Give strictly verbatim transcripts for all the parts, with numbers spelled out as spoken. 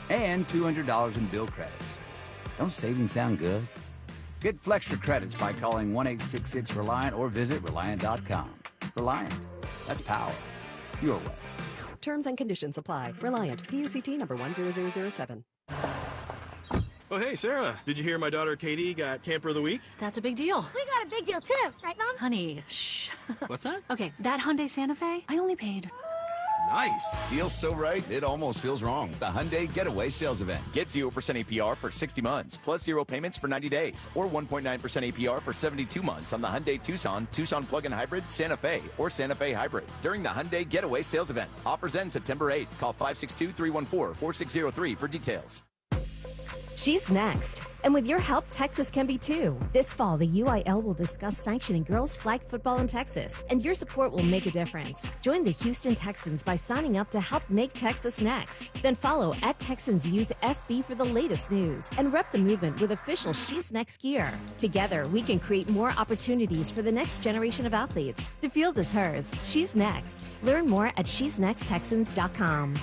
and two hundred dollars in bill credits. Don't savings sound good? Get Flextra credits by calling one eight six six Reliant or visit Reliant dot com. Reliant. That's power. Your way. Terms and conditions apply. Reliant. P U C T number one zero zero zero seven. Oh, hey, Sarah. Did you hear my daughter Katie got Camper of the Week? That's a big deal. We got a big deal, too. Right, Mom? Honey, shh. What's that? Okay, that Hyundai Santa Fe, I only paid. Nice. Deal's so right, it almost feels wrong. The Hyundai Getaway Sales Event. Get zero percent A P R for sixty months, plus zero payments for ninety days, or one point nine percent A P R for seventy-two months on the Hyundai Tucson, Tucson Plug-in Hybrid, Santa Fe, or Santa Fe Hybrid during the Hyundai Getaway Sales Event. Offers end September eighth. Call five six two, three one four, four six zero three for details. She's next. And with your help, Texas can be too. This fall, the U I L will discuss sanctioning girls' flag football in Texas, and your support will make a difference. Join the Houston Texans by signing up to help make Texas next. Then follow at Texans Youth F B for the latest news, and rep the movement with official She's Next gear. Together, we can create more opportunities for the next generation of athletes. The field is hers. She's next. Learn more at she's next texans dot com.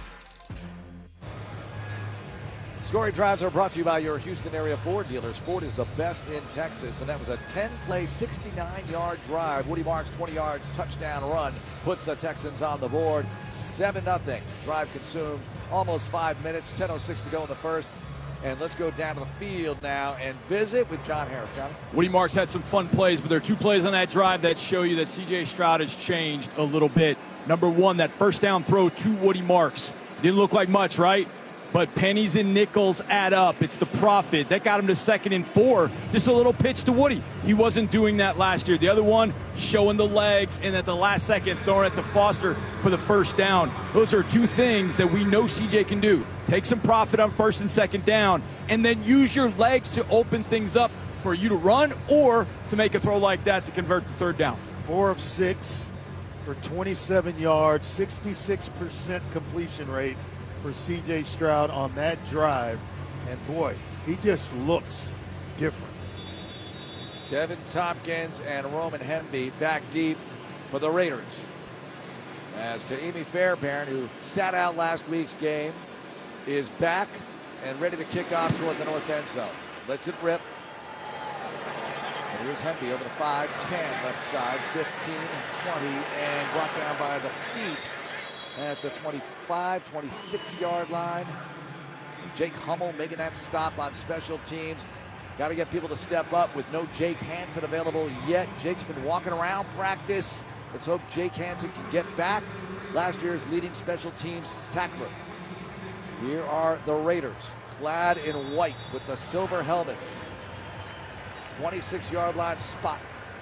Scoring drives are brought to you by your Houston area Ford dealers. Ford is the best in Texas, and that was a ten-play, sixty-nine-yard drive. Woody Marks' twenty-yard touchdown run puts the Texans on the board, seven nothing. Drive consumed almost five minutes, ten oh six to go in the first. And let's go down to the field now and visit with John Harris. John? Woody Marks had some fun plays, but there are two plays on that drive that show you that C J Stroud has changed a little bit. Number one, that first down throw to Woody Marks. Didn't look like much, right? But pennies and nickels add up. It's the profit. That got him to second and four. Just a little pitch to Woody. He wasn't doing that last year. The other one, showing the legs, and at the last second, throwing it to Foster for the first down. Those are two things that we know C J can do. Take some profit on first and second down, and then use your legs to open things up for you to run or to make a throw like that to convert the third down. Four of six for twenty-seven yards, sixty-six percent completion rate for C J Stroud on that drive, and boy, he just looks different. Devin Tompkins and Roman Hemby back deep for the Raiders. As Ta'imi Fairbairn, who sat out last week's game, is back and ready to kick off toward the north end zone. Lets it rip. And here's Hemby over the five, ten left side, fifteen, twenty, and brought down by the feet at the twenty-five, twenty-six yard line. Jake Hummel making that stop on special teams. Got to get people to step up with no Jake Hansen available yet. Jake's been walking around practice. Let's hope Jake Hansen can get back. Last year's leading special teams tackler. Here are the Raiders, clad in white with the silver helmets. twenty-six yard line spot.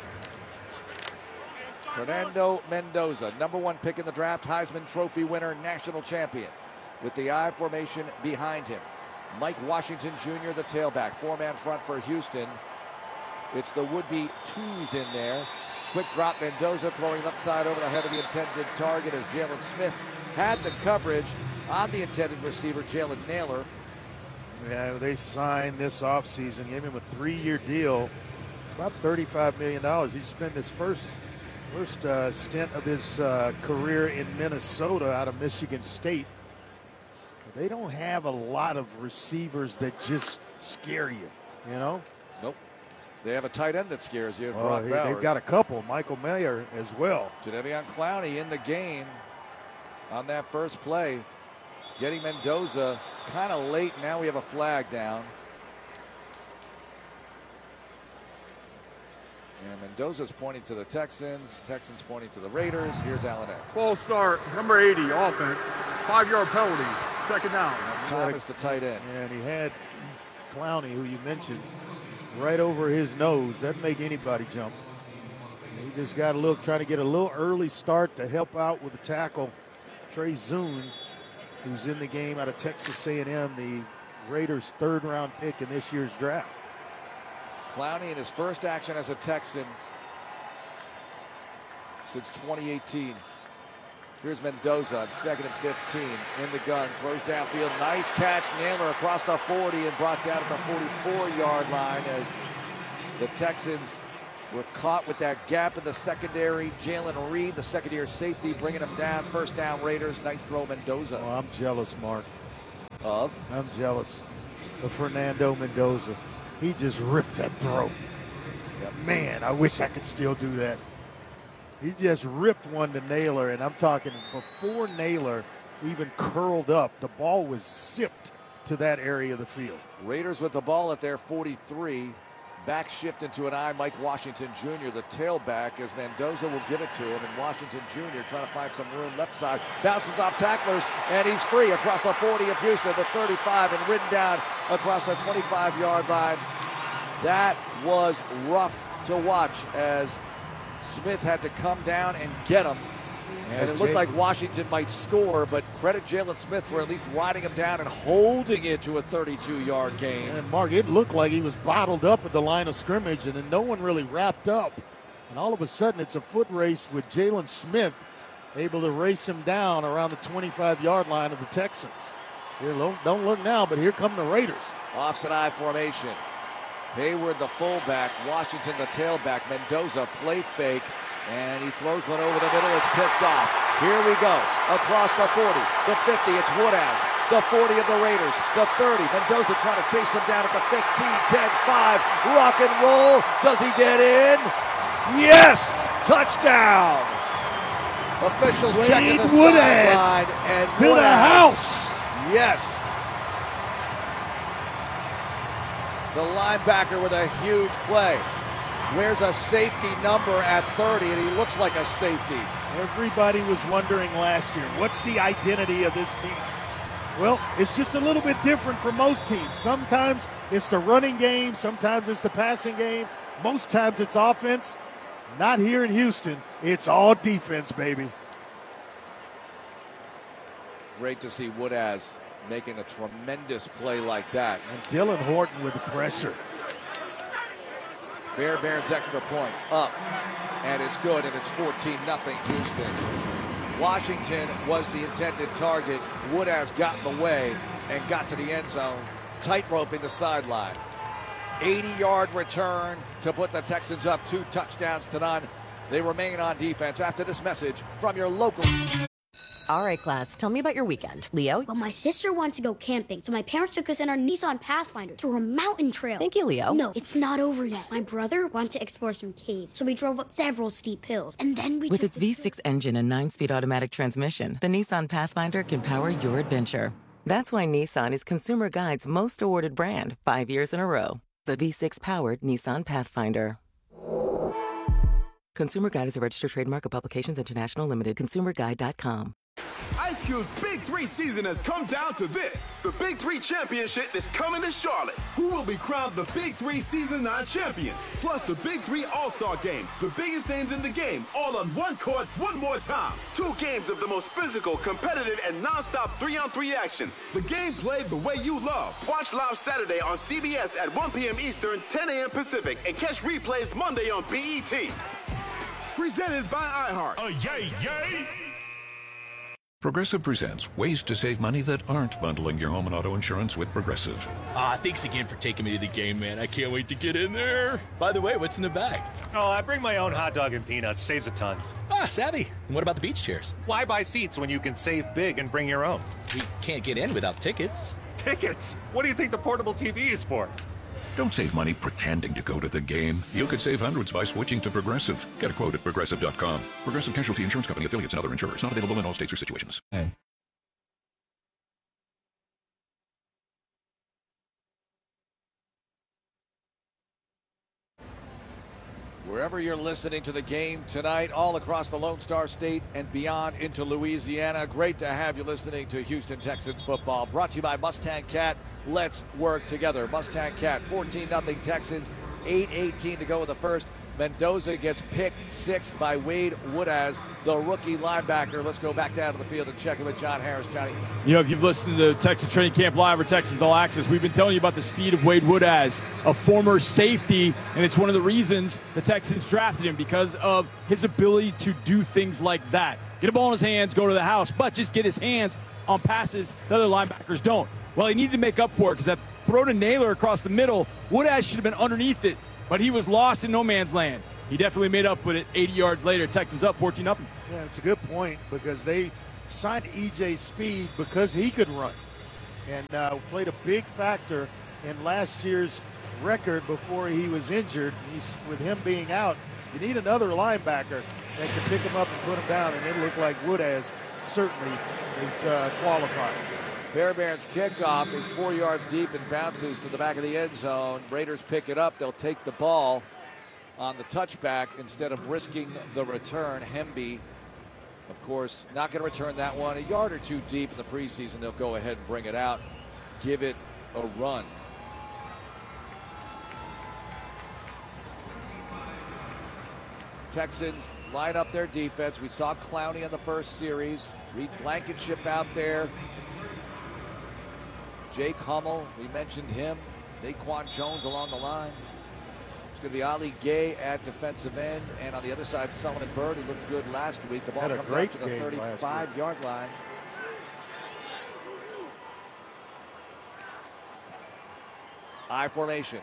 Fernando Mendoza, number one pick in the draft, Heisman Trophy winner, national champion, with the I formation behind him. Mike Washington Junior, the tailback, four-man front for Houston. It's the would-be twos in there. Quick drop, Mendoza throwing left side over the head of the intended target as Jalen Smith had the coverage on the intended receiver, Jalen Naylor. Yeah, they signed this offseason, gave him a three-year deal, about thirty-five million dollars. He spent his first First uh, stint of his uh, career in Minnesota out of Michigan State. They don't have a lot of receivers that just scare you, you know? Nope. They have a tight end that scares you. Oh, Brock he, Bowers. They've got a couple. Michael Mayer as well. Jadeveon Clowney in the game on that first play. Getting Mendoza kind of late. Now we have a flag down. And Mendoza's pointing to the Texans. Texans pointing to the Raiders. Here's Allen X. False start, number eighty, offense. Five-yard penalty, second down. That's Thomas, the tight end. And he had Clowney, who you mentioned, right over his nose. That'd make anybody jump. He just got a little, trying to get a little early start to help out with the tackle. Trey Zune, who's in the game out of Texas A and M, the Raiders' third-round pick in this year's draft. Clowney in his first action as a Texan since twenty eighteen. Here's Mendoza on second and fifteen in the gun. Throws downfield. Nice catch. Naylor across the forty and brought down at the forty-four yard line as the Texans were caught with that gap in the secondary. Jalen Reed, the second-year safety, bringing them down. First down, Raiders. Nice throw, Mendoza. Oh, I'm jealous, Mark. Of? I'm jealous of Fernando Mendoza. He just ripped that throw. Yep. Man, I wish I could still do that. He just ripped one to Naylor, and I'm talking before Naylor even curled up, the ball was zipped to that area of the field. Raiders with the ball at their forty-three. Back shift into an I, Mike Washington Junior, the tailback, as Mendoza will give it to him, and Washington Junior trying to find some room left side, bounces off tacklers, and he's free across the forty of Houston, the thirty-five, and ridden down across the twenty-five-yard line. That was rough to watch as Smith had to come down and get him. And it looked like Washington might score, but credit Jaylon Smith for at least riding him down and holding it to a thirty-two-yard gain. And Mark, it looked like he was bottled up at the line of scrimmage, and then no one really wrapped up. And all of a sudden, it's a foot race with Jaylon Smith able to race him down around the twenty-five-yard line of the Texans. Here, don't look now, but here come the Raiders. Offset I formation. Hayward, the fullback. Washington, the tailback. Mendoza, play fake. And he throws one over the middle. It's picked off. Here we go. Across the forty, the fifty. It's Woodaz. The forty of the Raiders. The thirty. Mendoza trying to chase him down at the fifteen, ten, five. Rock and roll. Does he get in? Yes! Touchdown! Officials Wade checking the Woodaz sideline. And to Woodaz. the house. Yes. The linebacker with a huge play. Wears a safety number at thirty, and he looks like a safety. Everybody was wondering last year, what's the identity of this team? Well, it's just a little bit different from most teams. Sometimes it's the running game, sometimes it's the passing game, most times it's offense. Not here in Houston. It's all defense, baby. Great to see Woodaz making a tremendous play like that. And Dylan Horton with the pressure. Bear Baron's extra point up, and it's good, and it's fourteen nothing Houston. Washington was the intended target. Woodaz got in the way and got to the end zone, tightroping the sideline. eighty-yard return to put the Texans up two touchdowns to none. They remain on defense after this message from your local. All right, class, tell me about your weekend. Leo? Well, my sister wants to go camping, so my parents took us in our Nissan Pathfinder through a mountain trail. Thank you, Leo. No, it's not over yet. My brother wanted to explore some caves, so we drove up several steep hills, and then we With took its the V six engine and nine-speed automatic transmission, the Nissan Pathfinder can power your adventure. That's why Nissan is Consumer Guide's most awarded brand, five years in a row. The V six-powered Nissan Pathfinder. Consumer Guide is a registered trademark of Publications International Limited. consumer guide dot com. Ice Cube's Big Three season has come down to this. The Big Three Championship is coming to Charlotte. Who will be crowned the Big Three Season nine champion? Plus the Big Three All-Star Game. The biggest names in the game, all on one court, one more time. Two games of the most physical, competitive, and non-stop three-on-three action. The game played the way you love. Watch live Saturday on C B S at one p.m. Eastern, ten a.m. Pacific, and catch replays Monday on B E T. Presented by iHeart. Oh, yay, yay! Progressive presents ways to save money that aren't bundling your home and auto insurance with Progressive. Ah, thanks again for taking me to the game, man. I can't wait to get in there. By the way, what's in the bag? Oh, I bring my own hot dog and peanuts. Saves a ton. Ah, savvy. And what about the beach chairs? Why buy seats when you can save big and bring your own? We can't get in without tickets. Tickets? What do you think the portable T V is for? Don't save money pretending to go to the game. You could save hundreds by switching to Progressive. Get a quote at progressive dot com. Progressive Casualty Insurance Company, affiliates, and other insurers. Not available in all states or situations. Hey. Wherever you're listening to the game tonight, all across the Lone Star State and beyond into Louisiana, great to have you listening to Houston Texans football. Brought to you by Mustang Cat. Let's work together. Mustang Cat, fourteen nothing Texans, eight eighteen to go in the first. Mendoza gets picked sixth by Wade Woodaz, the rookie linebacker. Let's go back down to the field and check in with John Harris. Johnny. You know, if you've listened to Texas Training Camp Live or Texas All Access, we've been telling you about the speed of Wade Woodaz, a former safety, and it's one of the reasons the Texans drafted him, because of his ability to do things like that. Get a ball in his hands, go to the house, but just get his hands on passes that other linebackers don't. Well, he needed to make up for it, because that throw to Naylor across the middle, Woodaz should have been underneath it, but he was lost in no man's land. He definitely made up with it eighty yards later. Texans up fourteen nothing. Yeah, it's a good point, because they signed E J Speed because he could run. and uh, played a big factor in last year's record before he was injured. He's, with him being out, you need another linebacker that can pick him up and put him down, and it looked like Woodaz certainly is uh, qualified. Fairbairn's kickoff is four yards deep and bounces to the back of the end zone. Raiders pick it up. They'll take the ball on the touchback instead of risking the return. Hemby, of course, not going to return that one. A yard or two deep in the preseason. They'll go ahead and bring it out, give it a run. Texans line up their defense. We saw Clowney in the first series. Reed Blankenship out there. Jake Hummel, we mentioned him. Naquan Jones along the line. It's going to be Ali Gay at defensive end. And on the other side, Solomon Byrd, who looked good last week. The ball Had a comes great out to the game thirty-five yard line. I formation.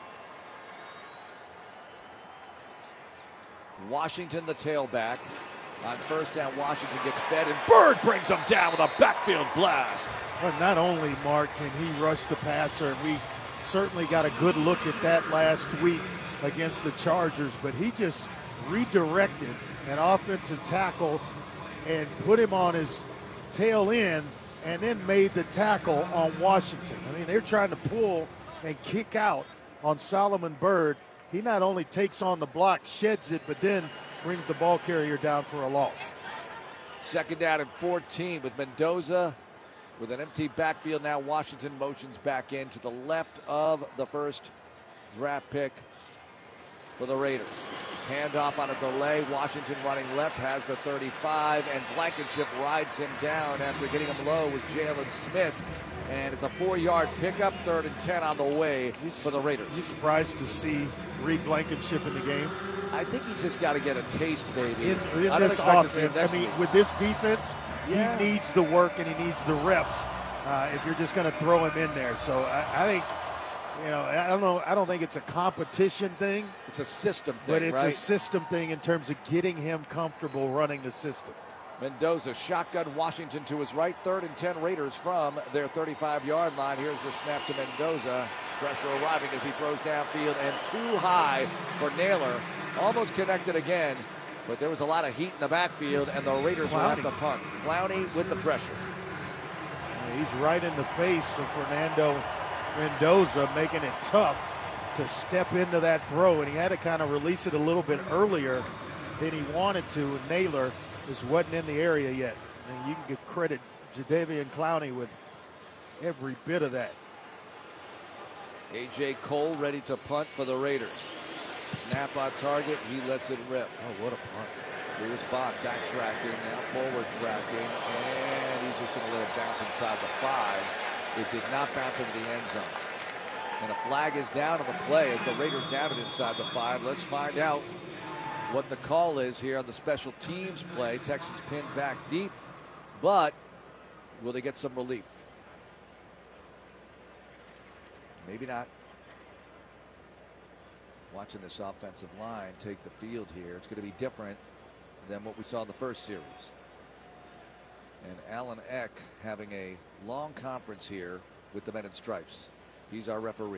Washington, the tailback. On first down, Washington gets fed, and Byrd brings him down with a backfield blast. Well, not only, Mark, can he rush the passer, and we certainly got a good look at that last week against the Chargers, but he just redirected an offensive tackle and put him on his tail end and then made the tackle on Washington. I mean, they're trying to pull and kick out on Solomon Byrd. He not only takes on the block, sheds it, but then brings the ball carrier down for a loss. Second down and fourteen with Mendoza with an empty backfield. Now Washington motions back in to the left of the first draft pick for the Raiders. Handoff on a delay. Washington running left has the thirty-five, and Blankenship rides him down after getting him low was Jalen Smith. And it's a four-yard pickup, third and ten on the way for the Raiders. You surprised to see Reed Blankenship in the game? I think he's just got to get a taste, maybe. In, in I this offense, I mean, week. with this defense, Yeah. he needs the work and he needs the reps uh, if you're just going to throw him in there. So I, I think, you know, I don't know, I don't think it's a competition thing. It's a system thing, But it's right? a system thing in terms of getting him comfortable running the system. Mendoza shotgun Washington to his right. Third and ten Raiders from their thirty-five yard line. Here's the snap to Mendoza. Pressure arriving as he throws downfield and too high for Naylor. Almost connected again, but there was a lot of heat in the backfield and the Raiders will have to punt. Clowney with the pressure. He's right in the face of Fernando Mendoza, making it tough to step into that throw, and he had to kind of release it a little bit earlier than he wanted to, and Naylor just wasn't in the area yet. And you can give credit to Jadeveon Clowney with every bit of that. A J Cole ready to punt for the Raiders. Snap on target, he lets it rip. Oh, what a punt. Here's Bach backtracking, now forward tracking, and he's just going to let it bounce inside the five. It did not bounce into the end zone. And a flag is down on the play as the Raiders down it inside the five. Let's find out what the call is here on the special teams play. Texans pinned back deep, but will they get some relief? Maybe not. Watching this offensive line take the field here, it's going to be different than what we saw in the first series. And Alan Eck having a long conference here with the men in stripes. He's our referee.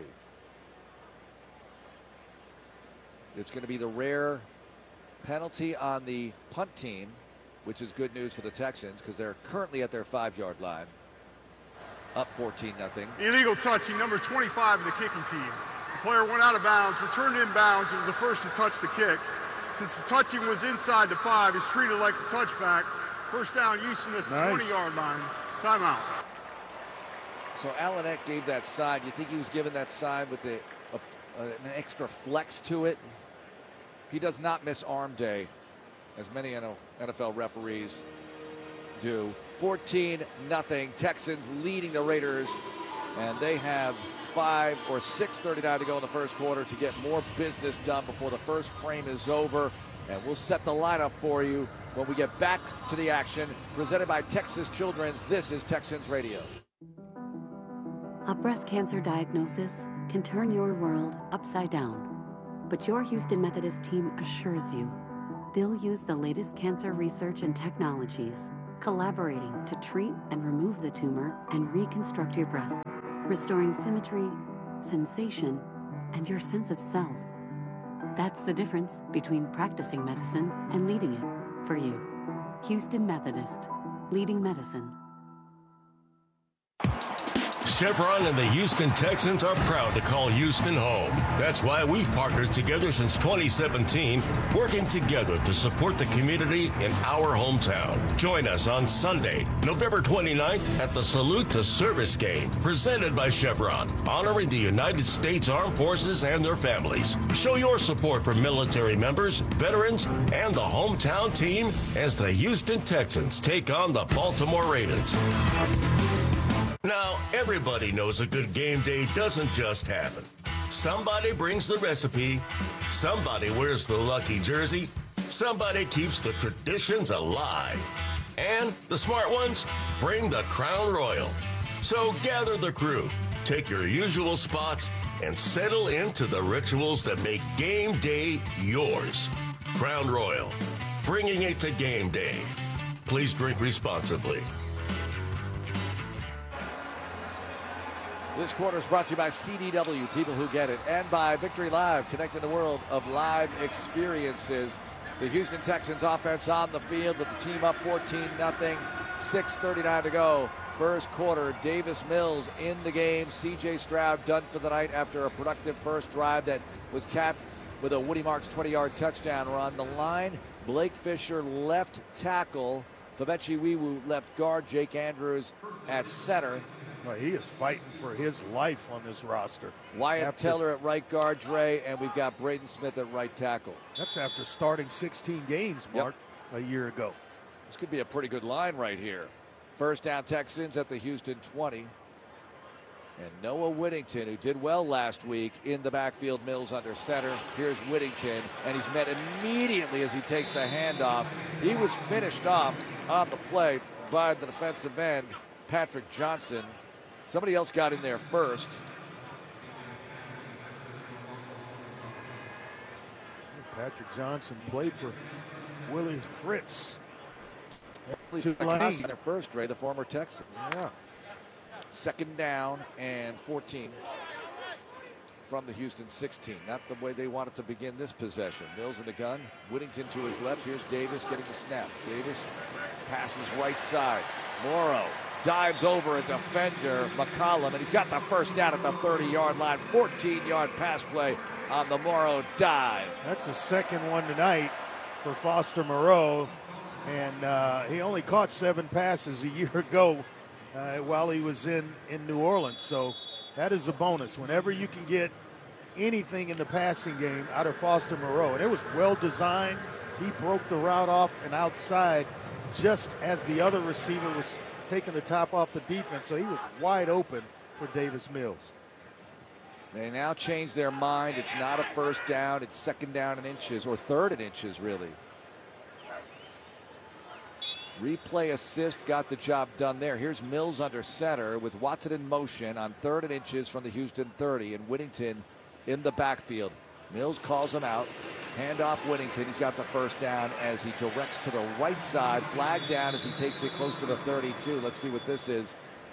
It's going to be the rare penalty on the punt team, which is good news for the Texans because they're currently at their five yard line. Up fourteen nothing. Illegal touching, number twenty-five in the kicking team. The player went out of bounds, returned in bounds. It was the first to touch the kick. Since the touching was inside the five, it's treated like a touchback. First down, Houston at the Nice. twenty yard line. Timeout. So Alan Eck gave that sign. You think he was given that sign with the, a, a, an extra flex to it? He does not miss arm day, as many N F L referees do. fourteen nothing. Texans leading the Raiders, and they have five or six thirty-nine to go in the first quarter to get more business done before the first frame is over. And we'll set the lineup for you when we get back to the action. Presented by Texas Children's. This is Texans Radio. A breast cancer diagnosis can turn your world upside down. But your Houston Methodist team assures you they'll use the latest cancer research and technologies collaborating to treat and remove the tumor and reconstruct your breasts, restoring symmetry, sensation, and your sense of self. That's the difference between practicing medicine and leading it for you. Houston Methodist, leading medicine. Chevron and the Houston Texans are proud to call Houston home. That's why we've partnered together since twenty seventeen, working together to support the community in our hometown. Join us on Sunday, November twenty-ninth at the Salute to Service game, presented by Chevron, honoring the United States Armed Forces and their families. Show your support for military members, veterans, and the hometown team as the Houston Texans take on the Baltimore Ravens. Now, everybody knows a good game day doesn't just happen. Somebody brings the recipe, somebody wears the lucky jersey, somebody keeps the traditions alive. And the smart ones bring the Crown Royal. So gather the crew, take your usual spots, and settle into the rituals that make game day yours. Crown Royal, bringing it to game day. Please drink responsibly. This quarter is brought to you by C D W, people who get it, and by Victory Live, connecting the world of live experiences. The Houston Texans offense on the field with the team up fourteen nothing, six thirty-nine to go. First quarter, Davis Mills in the game. C J Stroud done for the night after a productive first drive that was capped with a Woody Marks twenty-yard touchdown run. The line, Blake Fisher left tackle, Favechi Wiwu left guard, Jake Andrews at center. Well, he is fighting for his life on this roster. Wyatt after, Teller at right guard, Dre, and we've got Braden Smith at right tackle. That's after starting sixteen games, Mark, yep. a year ago. This could be a pretty good line right here. First down Texans at the Houston twenty. And Noah Whittington, who did well last week in the backfield, Mills under center. Here's Whittington, and he's met immediately as he takes the handoff. He was finished off on the play by the defensive end, Patrick Johnson. Somebody else got in there first. Patrick Johnson played for Willie Fritz. Tulane. Their first, Ray, the former Texan. Yeah. Second down and fourteen from the Houston sixteen. Not the way they wanted to begin this possession. Mills in the gun. Whittington to his left. Here's Davis getting the snap. Davis passes right side. Morrow dives over a defender, McCollum, and he's got the first down at the thirty-yard line. fourteen-yard pass play on the Morrow dive. That's the second one tonight for Foster Moreau, and uh, he only caught seven passes a year ago uh, while he was in, in New Orleans. So that is a bonus. Whenever you can get anything in the passing game out of Foster Moreau, and it was well designed. He broke the route off and outside just as the other receiver was taking the top off the defense, so he was wide open for Davis Mills. They now change their mind. It's not a first down, it's second down and inches, or third and inches, really. Replay assist got the job done there. Here's Mills under center with Watson in motion on third and inches from the Houston thirty, and Whittington in the backfield. Mills calls him out. Handoff Whittington. He's got the first down as he directs to the right side. Flag down as he takes it close to the thirty-two. Let's see what this is.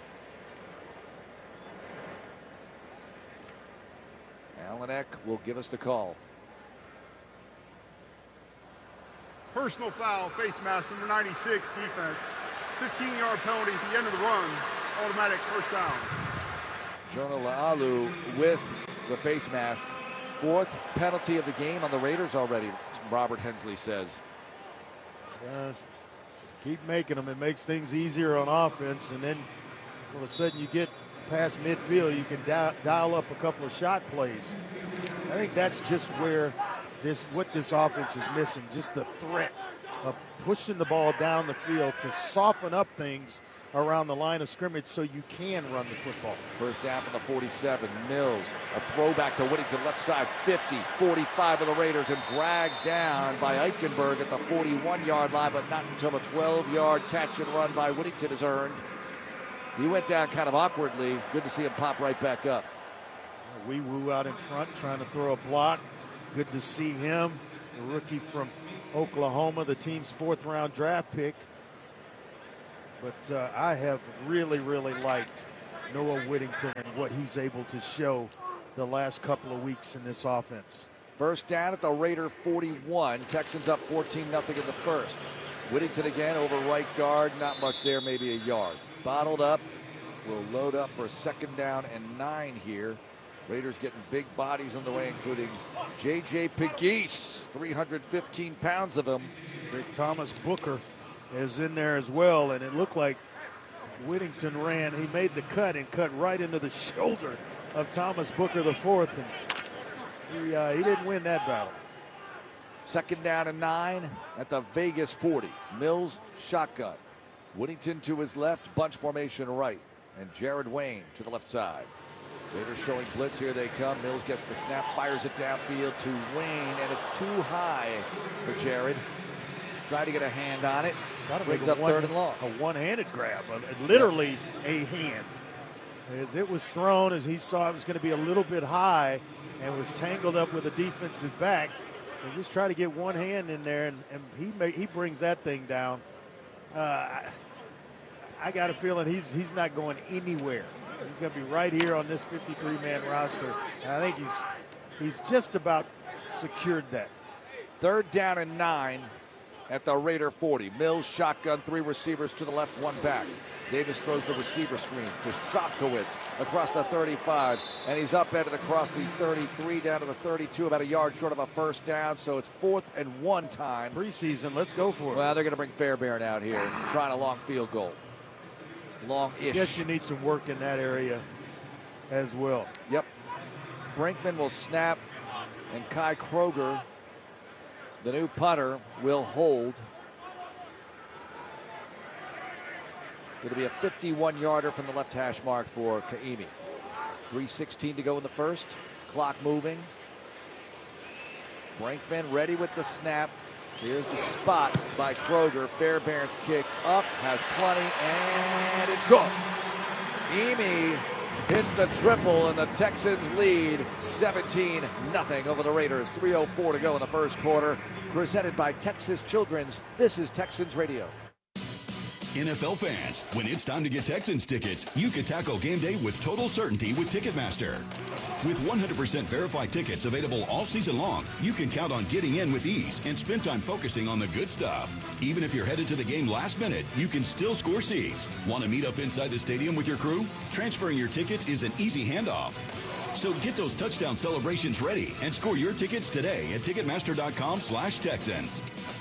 Alan Eck will give us the call. Personal foul, face mask, number ninety-six, defense. fifteen-yard penalty at the end of the run. Automatic first down. Jonah La'alu with the face mask. Fourth penalty of the game on the Raiders already, Robert Hensley says. Uh, keep making them. It makes things easier on offense, and then all of a sudden you get past midfield, you can dial, dial up a couple of shot plays. I think that's just where this, what this offense is missing, just the threat of pushing the ball down the field to soften up things around the line of scrimmage so you can run the football. First down from the forty-seven. Mills, a throwback to Whittington, left side, fifty, forty-five of the Raiders, and dragged down by Eichenberg at the forty-one-yard line, but not until the twelve-yard catch and run by Whittington is earned. He went down kind of awkwardly. Good to see him pop right back up. Wiwu out in front trying to throw a block. Good to see him. The rookie from Oklahoma, the team's fourth round draft pick. But uh, I have really, really liked Noah Whittington and what he's able to show the last couple of weeks in this offense. First down at the Raider forty-one. Texans up fourteen nothing in the first. Whittington again over right guard. Not much there, maybe a yard. Bottled up. We'll load up for a second down and nine here. Raiders getting big bodies on the way, including J J Pegues, three hundred fifteen pounds of him. Big Thomas Booker is in there as well, and it looked like Whittington ran. He made the cut and cut right into the shoulder of Thomas Booker the fourth, and he, uh, he didn't win that battle. Second down and nine at the Vegas forty. Mills shotgun. Whittington to his left, bunch formation right, and Jared Wayne to the left side. Raiders showing blitz, here they come. Mills gets the snap, fires it downfield to Wayne, and it's too high for Jared. Try to get a hand on it. Brings up one, third and long. A one-handed grab, literally a hand. As it was thrown, as he saw it was going to be a little bit high and was tangled up with a defensive back. And just try to get one hand in there, and, and he may, he brings that thing down. Uh, I, I got a feeling he's he's not going anywhere. He's going to be right here on this fifty-three man roster, and I think he's he's just about secured that. Third down and nine at the Raider forty. Mills shotgun, three receivers to the left, one back. Davis throws the receiver screen to Sopkowitz across the thirty-five, and he's upended across the thirty-three down to the thirty-two, about a yard short of a first down, so it's fourth and one time. Preseason, let's go for it. Well, they're going to bring Fairbairn out here, trying a long field goal. Long-ish. Yes, you need some work in that area as well. Yep. Brinkman will snap, and Kai Kroger, the new punter, will hold. It'll be a fifty-one yarder from the left hash mark for Kaimi. three sixteen to go in the first. Clock moving. Brinkman ready with the snap. Here's the spot by Kroger. Fairbairn's kick up, has plenty, and it's good. Emi hits the triple, and the Texans lead seventeen nothing over the Raiders. three oh four to go in the first quarter. Presented by Texas Children's. This is Texans Radio. N F L fans, when it's time to get Texans tickets, you can tackle game day with total certainty with Ticketmaster. With one hundred percent verified tickets available all season long, you can count on getting in with ease and spend time focusing on the good stuff. Even if you're headed to the game last minute, you can still score seats. Want to meet up inside the stadium with your crew? Transferring your tickets is an easy handoff. So get those touchdown celebrations ready and score your tickets today at Ticketmaster.com slash Texans.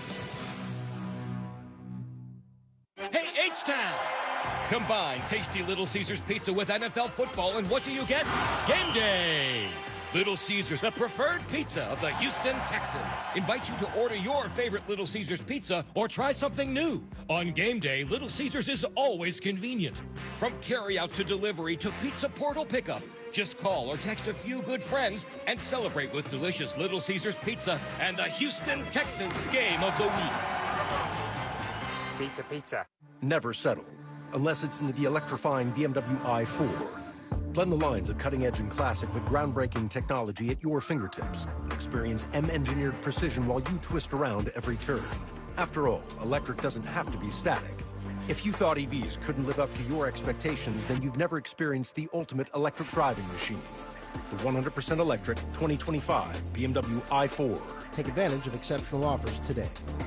Hey, H-Town! Combine tasty Little Caesars pizza with N F L football, and what do you get? Game day! Little Caesars, the preferred pizza of the Houston Texans, invites you to order your favorite Little Caesars pizza or try something new. On game day, Little Caesars is always convenient. From carryout to delivery to pizza portal pickup, just call or text a few good friends and celebrate with delicious Little Caesars pizza and the Houston Texans game of the week. Pizza, pizza. Never settle, unless it's in the electrifying B M W i four. Blend the lines of cutting-edge and classic with groundbreaking technology at your fingertips. Experience M-engineered precision while you twist around every turn. After all, electric doesn't have to be static. If you thought E Vs couldn't live up to your expectations, then you've never experienced the ultimate electric driving machine. The one hundred percent electric twenty twenty-five B M W i four. Take advantage of exceptional offers today.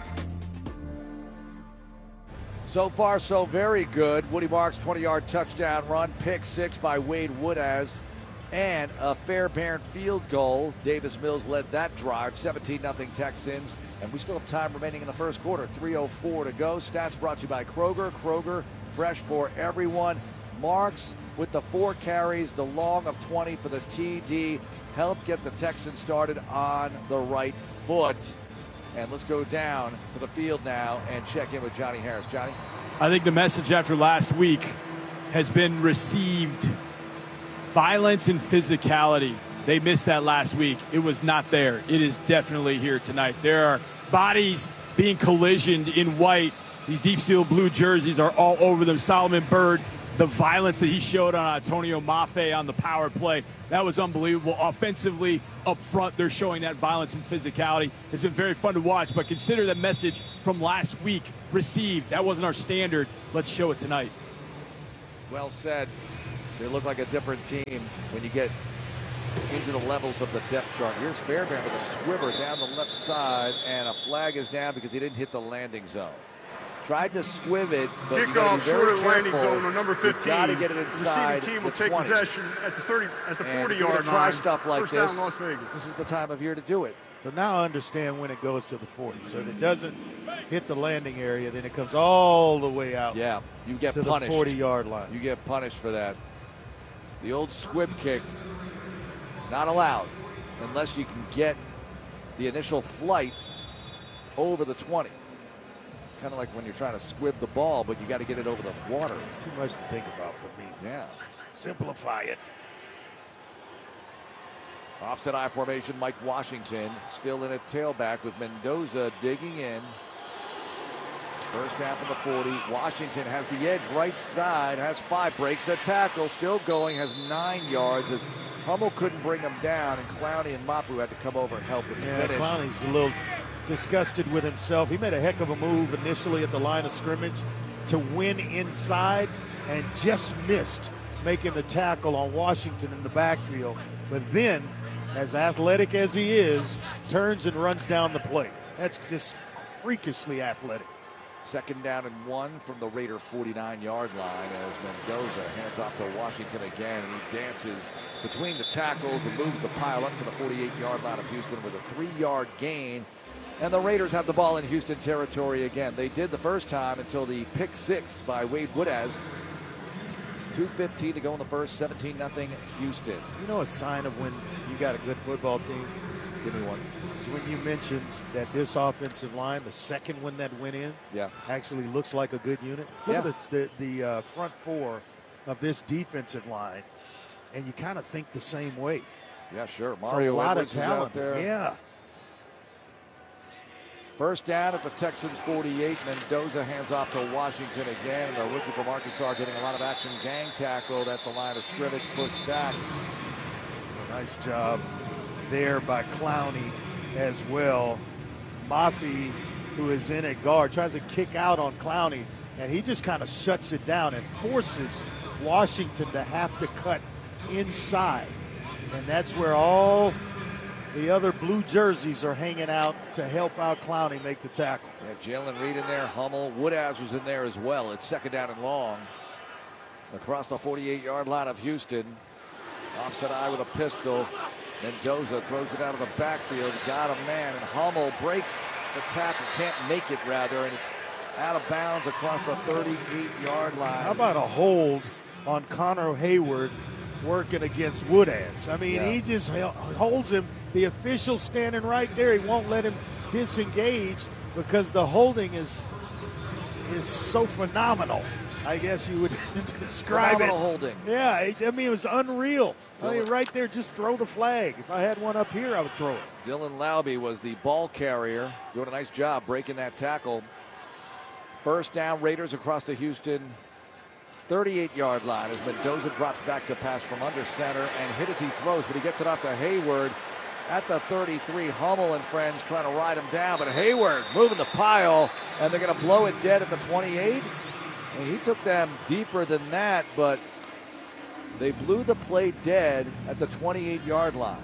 So far, so very good. Woody Marks twenty-yard touchdown run, pick six by Wade Woodaz, and a Fairbairn field goal. Davis Mills led that drive, seventeen nothing Texans, and we still have time remaining in the first quarter. three oh four to go. Stats brought to you by Kroger. Kroger, fresh for everyone. Marks with the four carries, the long of twenty for the T D, helped get the Texans started on the right foot. And let's go down to the field now and check in with Johnny Harris. Johnny? I think the message after last week has been received. Violence and physicality. They missed that last week. It was not there. It is definitely here tonight. There are bodies being collisioned in white. These deep steel blue jerseys are all over them. Solomon Byrd the violence that he showed on Antonio Mafe on the power play, that was unbelievable. Offensively, up front, they're showing that violence and physicality. It's been very fun to watch, but consider the message from last week received. That wasn't our standard. Let's show it tonight. Well said. They look like a different team when you get into the levels of the depth chart. Here's Fairbairn with a squibber down the left side, and a flag is down because he didn't hit the landing zone. Tried to squib it, but kick you gotta off be very short of landing careful. zone on number fifteen. You gotta get it inside. The receiving team will the take twenty. possession at the thirty, at the forty-yard line. Try stuff like First this. down, Las Vegas. This is the time of year to do it. So now I understand when it goes to the forty. So if it doesn't hit the landing area, then it comes all the way out. Yeah, you get to punished. the forty-yard line. You get punished for that. The old squib kick, not allowed unless you can get the initial flight over the twenty. It's kind of like when you're trying to squib the ball, but you got to get it over the water. Too much to think about for me. Yeah. Simplify it. Offset I formation, Mike Washington still in at tailback with Mendoza digging in. First down from the forty. Washington has the edge right side, has five, breaks a tackle, still going, has nine yards as Hummel couldn't bring him down, and Clowney and Mapu had to come over and help with the Yeah, finish. Clowney's a little disgusted with himself. He made a heck of a move initially at the line of scrimmage to win inside and just missed making the tackle on Washington in the backfield. But then, as athletic as he is, turns and runs down the plate. That's just freakishly athletic. Second down and one from the Raider forty-nine-yard line as Mendoza hands off to Washington again, and he dances between the tackles and moves the pile up to the forty-eight-yard line of Houston with a three-yard gain. And the Raiders have the ball in Houston territory again. They did the first time until the pick six by Wade Woodaz. two fifteen to go in the first, seventeen nothing Houston. You know a sign of when you got a good football team? Give me one. Is when you mentioned that this offensive line, the second one that went in, yeah, actually looks like a good unit. Look Yeah. at the, the, the uh, front four of this defensive line, and you kind of think the same way. Yeah, sure. So Mario a lot Edwards of is out talent there. Yeah. First down at the Texans forty-eight. Mendoza hands off to Washington again. The rookie from Arkansas getting a lot of action. Gang tackled at the line of scrimmage, pushed back. Nice job there by Clowney as well. Mafi, who is in at guard, tries to kick out on Clowney, and he just kind of shuts it down and forces Washington to have to cut inside. And that's where all the other blue jerseys are hanging out to help out Clowney make the tackle. Yeah, Jalen Reed in there, Hummel, Woodaz was in there as well. It's second down and long. Across the forty-eight-yard line of Houston. Offset eye with a pistol. Mendoza throws it out of the backfield. Got a man, and Hummel breaks the tackle. Can't make it, rather, and it's out of bounds across the thirty-eight-yard line. How about a hold on Connor Hayward working against Woodaz? I mean, Yeah. he just holds him. The official standing right there. He won't let him disengage because the holding is is so phenomenal. I guess you would describe Phenomenal it. holding. Yeah, it, I mean, it was unreal. I mean, right there, just throw the flag. If I had one up here, I would throw it. Dylan Laube was the ball carrier, doing a nice job breaking that tackle. First down, Raiders across the Houston thirty-eight-yard line as Mendoza drops back to pass from under center and hit as he throws, but he gets it off to Hayward at the thirty-three. Hummel and friends trying to ride him down, but Hayward moving the pile, and they're going to blow it dead at the twenty-eight. And he took them deeper than that, but they blew the play dead at the twenty-eight-yard line.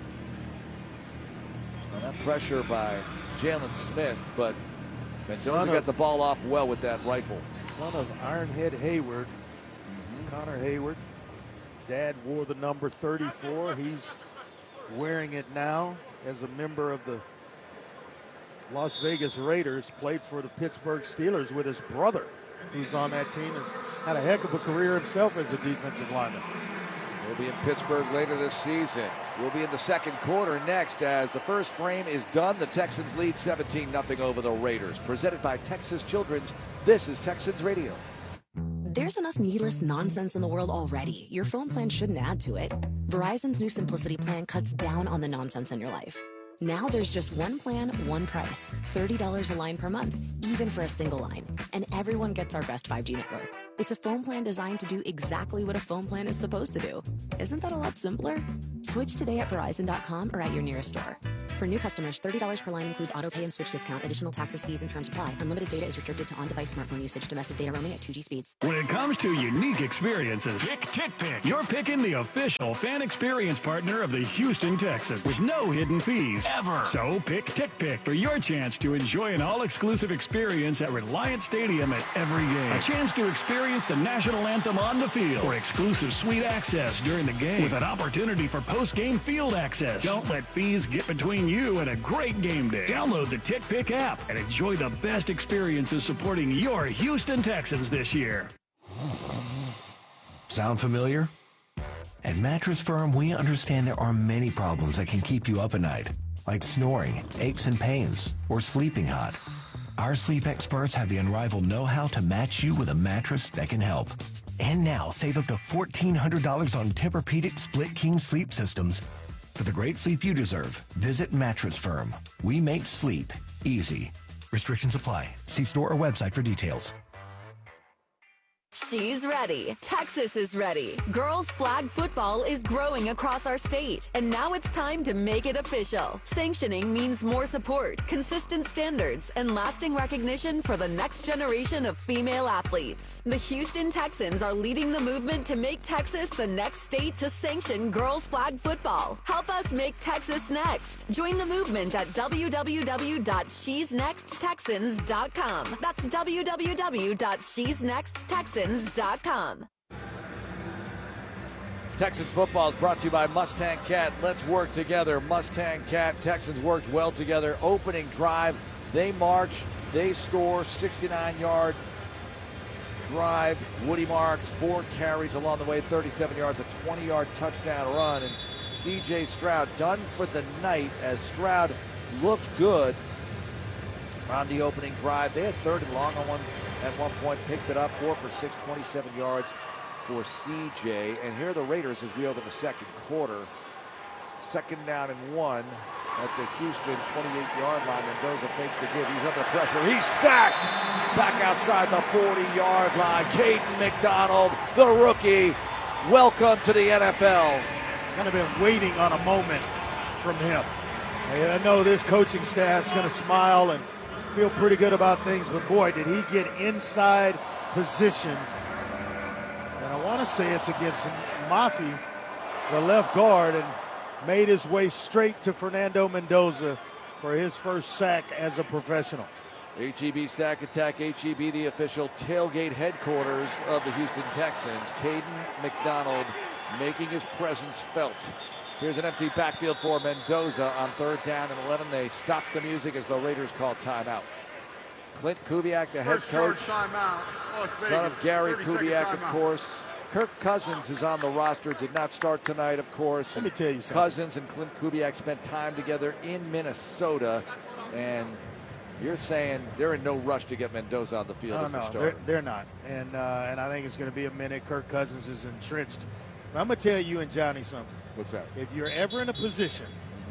And that pressure by Jalen Smith, but Mendoza got the ball off well with that rifle. Son of Ironhead Hayward, Connor Hayward. Dad wore the number thirty-four. He's wearing it now as a member of the Las Vegas Raiders. Played for the Pittsburgh Steelers with his brother, who's on that team. Has had a heck of a career himself as a defensive lineman. We'll be in Pittsburgh later this season. We'll be in the second quarter next as the first frame is done. The Texans lead seventeen nothing over the Raiders. Presented by Texas Children's. This is Texans Radio. There's enough needless nonsense in the world already. Your phone plan shouldn't add to it. Verizon's new Simplicity plan cuts down on the nonsense in your life. Now there's just one plan, one price. thirty dollars a line per month, even for a single line. And everyone gets our best five G network. It's a phone plan designed to do exactly what a phone plan is supposed to do. Isn't that a lot simpler? Switch today at Verizon dot com or at your nearest store. For new customers, thirty dollars per line includes auto pay and switch discount. Additional taxes, fees, and terms apply. Unlimited data is restricted to on-device smartphone usage. Domestic data roaming at two G speeds. When it comes to unique experiences, pick TickPick. You're picking the official fan experience partner of the Houston Texans with no hidden fees ever. So pick TickPick for your chance to enjoy an all-exclusive experience at Reliant Stadium at every game. A chance to experience the national anthem on the field or exclusive suite access during the game with an opportunity for post-game field access. Don't let fees get between you and a great game day. Download the TickPick app and enjoy the best experiences supporting your Houston Texans this year. Sound familiar? At Mattress Firm, we understand there are many problems that can keep you up at night, like snoring, aches and pains, or sleeping hot. Our sleep experts have the unrivaled know-how to match you with a mattress that can help. And now, save up to fourteen hundred dollars on Tempur-Pedic Split King sleep systems. For the great sleep you deserve, visit Mattress Firm. We make sleep easy. Restrictions apply. See store or website for details. She's ready. Texas is ready. Girls flag football is growing across our state, and now it's time to make it official. Sanctioning means more support, consistent standards, and lasting recognition for the next generation of female athletes. The Houston Texans are leading the movement to make Texas the next state to sanction girls flag football. Help us make Texas next. Join the movement at w w w dot she's next texans dot com. That's w w w dot she's next texans dot com. Texans football is brought to you by Mustang Cat. Let's work together. Mustang Cat. Texans worked well together. Opening drive, they march, they score. sixty-nine yard drive. Woody Marks, four carries along the way, thirty-seven yards, a twenty yard touchdown run. And C J Stroud done for the night as Stroud looked good on the opening drive. They had third and long on one at one point, picked it up, four for six, twenty-seven yards for C J. And here are the Raiders as we open the second quarter. Second down and one at the Houston twenty-eight yard line. Mendoza fakes the give. He's under pressure. He's sacked back outside the forty yard line. Caden McDonald, the rookie. Welcome to the N F L. Kind of been waiting on a moment from him. And I know this coaching staff's going to smile and feel pretty good about things, but boy, did he get inside position. And I want to say it's against Mafi, the left guard, and made his way straight to Fernando Mendoza for his first sack as a professional. H E B Sack Attack, H E B the official tailgate headquarters of the Houston Texans. Caden McDonald making his presence felt. Here's an empty backfield for Mendoza on third down and eleven. They stop the music as the Raiders call timeout. Clint Kubiak, the head coach, son of Gary Kubiak, of course. Kirk Cousins is on the roster, did not start tonight, of course. Let me tell you something. Cousins and Clint Kubiak spent time together in Minnesota, and you're saying they're in no rush to get Mendoza on the field Oh, as no, a starter. they're, they're not. And, uh, and I think it's going to be a minute. Kirk Cousins is entrenched. But I'm going to tell you and Johnny something. What's that? If you're ever in a position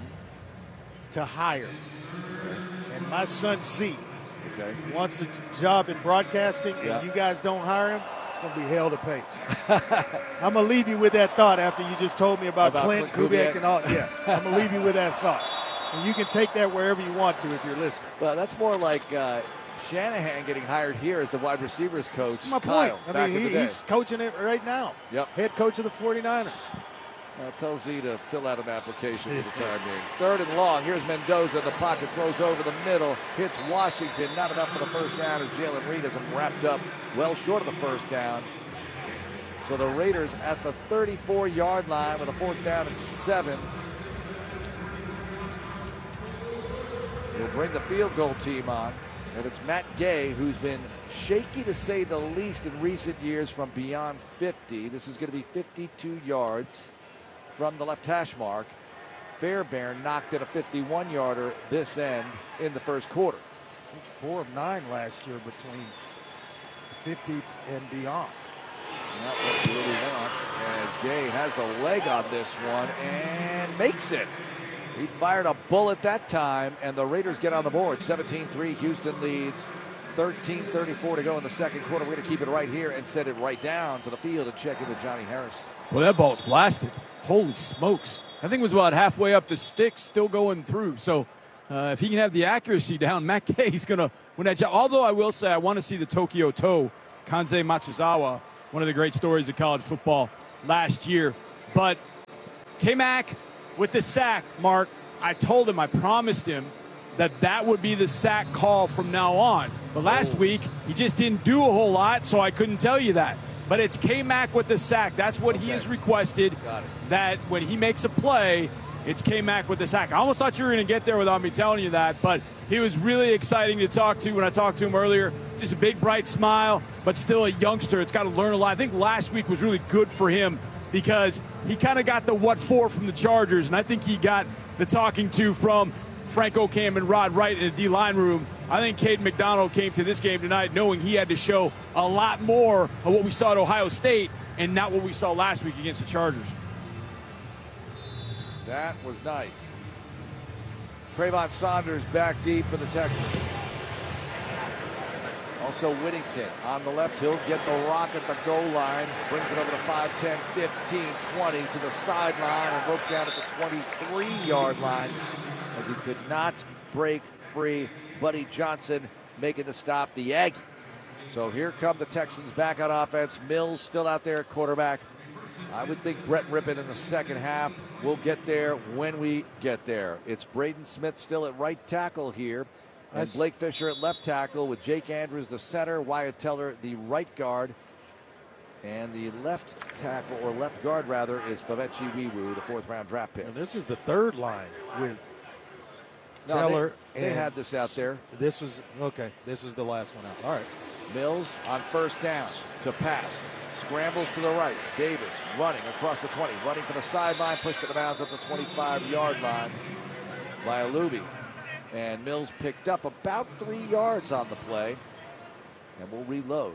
to hire, and my son Z okay. wants a job in broadcasting, Yeah. and you guys don't hire him, it's going to be hell to pay. I'm going to leave you with that thought after you just told me about, About Clint, Clint Kubiak, Kubiak? and all. Yeah, I'm going to leave you with that thought. And you can take that wherever you want to if you're listening. Well, that's more like uh, Shanahan getting hired here as the wide receivers coach. That's my Kyle, point. I back mean, in he, the day. he's coaching it right now. Yep. Head coach of the forty-niners. Well, tell Z to fill out an application for the time being. Third and long. Here's Mendoza. The pocket throws over the middle. Hits Washington. Not enough for the first down as Jalen Reed has him wrapped up well short of the first down. So the Raiders at the thirty-four yard line with a fourth down and seven. We'll bring the field goal team on. And it's Matt Gay, who's been shaky to say the least in recent years from beyond fifty. This is going to be fifty-two yards from the left hash mark. Fairbairn knocked in a fifty-one yarder this end in the first quarter. He's four of nine last year between fifty and beyond. It's not what you really want. As Gay has the leg on this one and makes it. He fired a bullet that time, and the Raiders get on the board. seventeen three, Houston leads. thirteen thirty-four to go in the second quarter. We're going to keep it right here and send it right down to the field and check in with Johnny Harris. Well, that ball's blasted. Holy smokes. That thing was about halfway up the stick, still going through. So uh, if he can have the accuracy down, Matt Gay's going to win that job. Although I will say I want to see the Tokyo Toe, Kanzei Matsuzawa, one of the great stories of college football last year. But K-Mac with the sack, Mark, I told him, I promised him that that would be the sack call from now on. But last oh. week, he just didn't do a whole lot, so I couldn't tell you that. But it's K-Mac with the sack. That's what okay. he has requested, that when he makes a play, it's K-Mac with the sack. I almost thought you were going to get there without me telling you that, but he was really exciting to talk to when I talked to him earlier. Just a big, bright smile, but still a youngster. It's got to learn a lot. I think last week was really good for him because he kind of got the what for from the Chargers, and I think he got the talking to from Frank Okam and Rod Wright in the D-line room. I think Caden McDonald came to this game tonight knowing he had to show a lot more of what we saw at Ohio State and not what we saw last week against the Chargers. That was nice. Trayvon Saunders back deep for the Texans. Also Whittington on the left. He'll get the rock at the goal line. Brings it over to five, ten, fifteen, twenty to the sideline and broke down at the twenty-three yard line as he could not break free. Buddy Johnson making the stop, the Aggie. So here come the Texans back on offense. Mills still out there at quarterback. I would think Brett Rippon in the second half. We'll get there when we get there. It's Braden Smith still at right tackle here. And That's... Blake Fisher at left tackle with Jake Andrews the center, Wyatt Teller the right guard. And the left tackle, or left guard rather, is Favechi Wiwu, the fourth round draft pick. And this is the third line with no, Teller. They, they had this out there. This was, okay, this is the last one out. All right. Mills on first down to pass. Scrambles to the right. Davis running across the twenty. Running for the sideline. Pushed it out at the twenty-five yard line by Alubi. And Mills picked up about three yards on the play. And we'll reload.